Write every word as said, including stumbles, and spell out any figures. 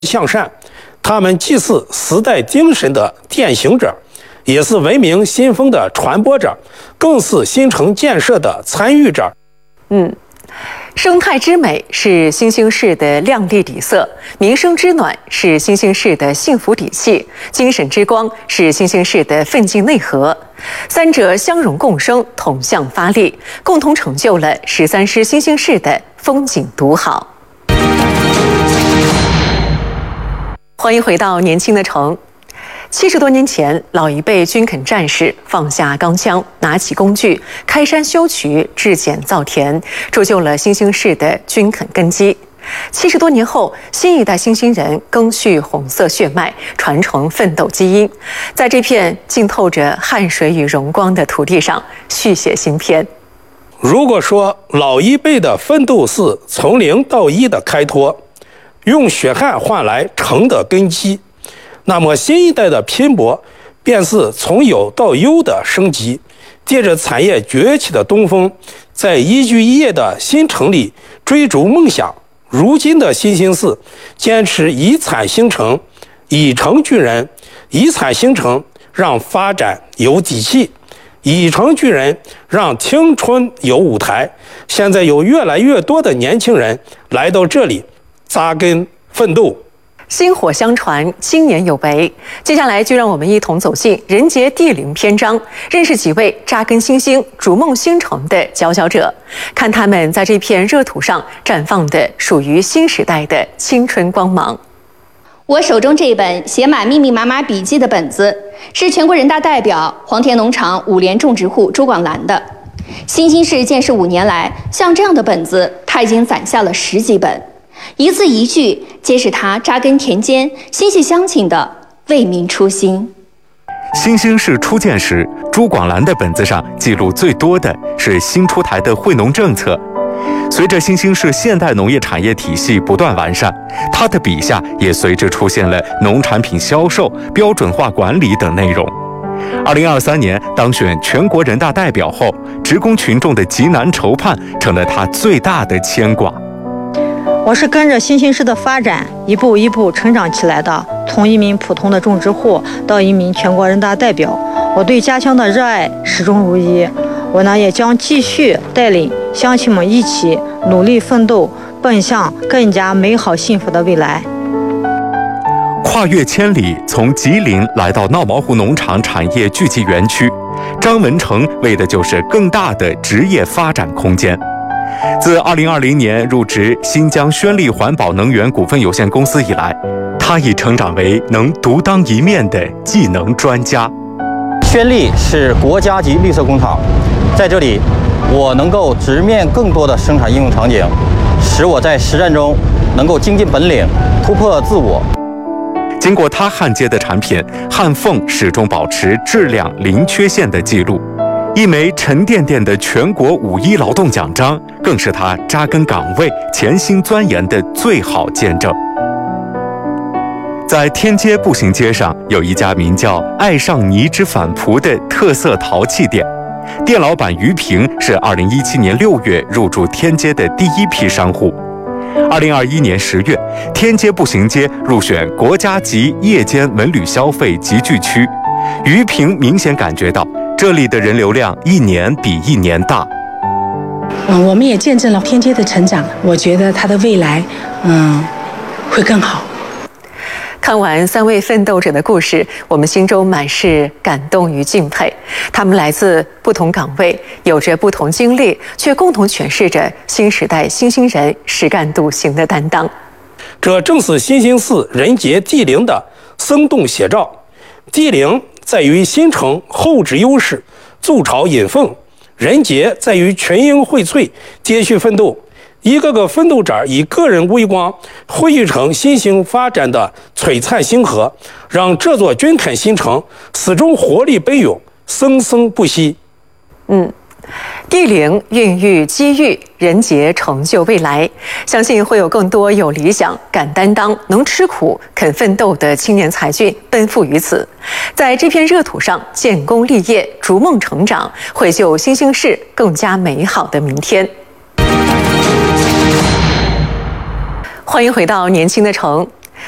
向善，他们既是时代精神的践行者，也是文明新风的传播者，更是新城建设的参与者。 嗯。生态之美是新兴市的亮丽底色，民生之暖是新兴市的幸福底气，精神之光是新兴市的奋进内核。三者相融共生，同向发力，共同成就了十三师新兴市的风景独好。欢迎回到年轻的城。七十多年前，老一辈军垦战士放下钢枪，拿起工具，开山修渠，制碱造田，铸就了新兴市的军垦根基。七十多年后，新一代新兴人赓续红色血脉，传承奋斗基因，在这片浸透着汗水与荣光的土地上续写新篇。 如果说老一辈的奋斗是从零到一的开拓，用血汗换来城的根基，那么新一代的拼搏便是从有到优的升级，借着产业崛起的东风，在一居一业的新城里追逐梦想。如今的新兴市坚持以产兴城，以城聚人，以产兴城，让发展有底气，以城聚人，让青春有舞台。现在有越来越多的年轻人来到这里扎根奋斗。 薪火相传，青年有为。接下来就让我们一同走进人杰地灵篇章，认识几位扎根新兴、逐梦新城的佼佼者，看他们在这片热土上绽放的属于新时代的青春光芒。 我手中这本写满密密麻麻笔记的本子，是全国人大代表黄田农场五联种植户朱广兰的。新兴市建设五年来，像这样的本子，他已经攒下了十几本。一字一句皆是他扎根田间、心系乡亲的为民初心。 新兴市初建时，朱广兰的本子上记录最多的是新出台的惠农政策。随着新兴市现代农业产业体系不断完善，他的笔下也随之出现了农产品销售、标准化管理等内容。二零二三年当选全国人大代表后，职工群众的急难愁盼成了他最大的牵挂。 我是跟着新兴市的发展一步一步成长起来的，从一名普通的种植户到一名全国人大代表，我对家乡的热爱始终如一。我呢也将继续带领乡亲们一起努力奋斗，奔向更加美好幸福的未来。 跨越千里，从吉林来到闹毛湖农场产业聚集园区，张文成为的就是更大的职业发展空间。自二零二零年入职新疆宣力环保能源股份有限公司以来，他已成长为能独当一面的技能专家。 宣力是国家级绿色工厂，在这里，我能够直面更多的生产应用场景，使我在实战中能够精进本领，突破自我。 经过他焊接的产品，焊缝始终保持质量零缺陷的记录。一枚沉甸甸的全国五一劳动奖章，更是他扎根岗位、潜心钻研的最好见证。在天街步行街上，有一家名叫“爱上泥之反璞”的特色陶器店，店老板于平是二零一七年六月入驻天街的第一批商户。二零二一年十月，天街步行街入选国家级夜间文旅消费集聚区。于平明显感觉到，这里的人流量一年比一年大。 嗯，我们也见证了天街的成长，我觉得它的未来，嗯，会更好。 看完三位奋斗者的故事，我们心中满是感动与敬佩。他们来自不同岗位，有着不同经历，却共同诠释着新时代新兴人实干笃行的担当。 这正是新兴市人杰地灵的生动写照。地灵在于新城后置优势，筑巢引凤；人杰在于群英荟萃，接续奋斗。一个个奋斗者以个人微光汇聚成新兴发展的璀璨星河，让这座军垦新城始终活力奔涌，生生不息。 嗯。地灵孕育机遇，人杰成就未来。相信会有更多有理想、敢担当、能吃苦、肯奋斗的青年才俊奔赴于此，在这片热土上建功立业、逐梦成长，绘就新兴市更加美好的明天。欢迎回到年轻的城。